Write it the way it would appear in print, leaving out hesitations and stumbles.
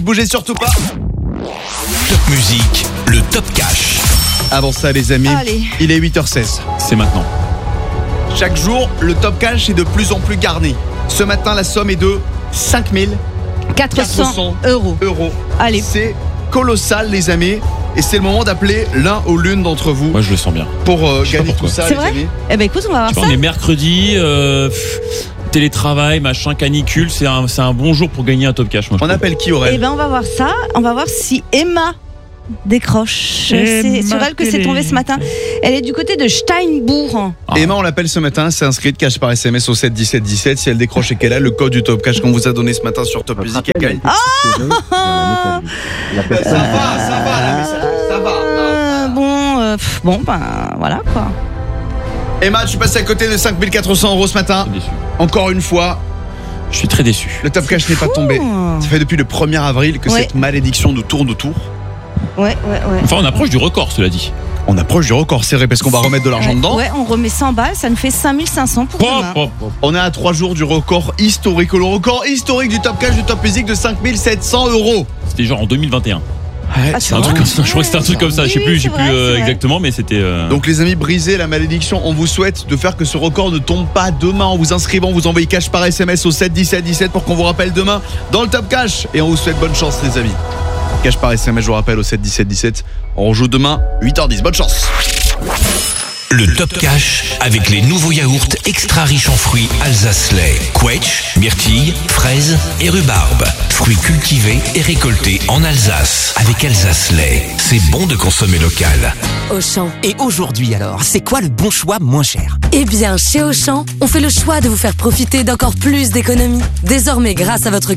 bougez surtout pas. Top musique, le top cash. Avant ça les amis, Allez. il est 8h16. C'est maintenant. Chaque jour, le top cash est de plus en plus garni. Ce matin, la somme est de 5 400 euros. euros. Allez. C'est colossal les amis. Et c'est le moment d'appeler l'un ou l'une d'entre vous Moi, je le sens bien. pour Je sais gagner pas tout pourquoi. ça C'est les vrai amis. Eh ben écoute, on va voir Je sais ça. pas, on est mercredi, télétravail, machin, canicule. C'est un bon jour pour gagner un top cash. Moi, je On trouve. appelle qui Eh Aurèle? ben on va voir ça. On va voir si Emma décroche. C'est Emma sur elle que c'est tombé ce matin. Elle est du côté de Steinbourg. Emma, on l'appelle ce matin, c'est inscrit de cash par SMS au 7 17 17. Si elle décroche et qu'elle a le code du top cash qu'on vous a donné ce matin sur Top Music, elle gagne. Ça va, la messagerie, ça va. Bon, ben voilà quoi. Emma, tu passes à côté de 5 400 euros ce matin. Je suis déçu. Encore une fois, Je suis très déçu. le top cash n'est pas tombé. Ça fait depuis le 1er avril que Ouais. cette malédiction nous tourne autour. Ouais. Enfin, on approche du record, cela dit. On approche du record serré parce qu'on va remettre de l'argent dedans. Ouais, on remet 100 balles, ça nous fait 5500 pour demain. On est à 3 jours du record historique. Le record historique du top cash du Top Music de 5 700 euros. C'était genre en 2021. Ah, C'est un truc comme ça. Je crois que c'était un truc comme ça. Je sais Oui, plus, c'est vrai, c'est vrai. exactement, mais c'était. Donc les amis, brisez la malédiction. On vous souhaite de faire que ce record ne tombe pas demain en vous inscrivant. Vous envoyez cash par SMS au 7 17 17 pour qu'on vous rappelle demain dans le top cash. Et on vous souhaite bonne chance les amis. Cash par SMS, je vous rappelle au 7 17 17. On rejoue demain 8h10. Bonne chance. Le top cash avec les nouveaux yaourts extra riches en fruits Alsace-Lait. Quetch, myrtille, fraises et rhubarbe. Fruits cultivés et récoltés en Alsace. Avec Alsace-Lait, c'est bon de consommer local. Auchan. Et aujourd'hui alors, c'est quoi le bon choix moins cher? Eh bien, chez Auchan, on fait le choix de vous faire profiter d'encore plus d'économies. Désormais, grâce à votre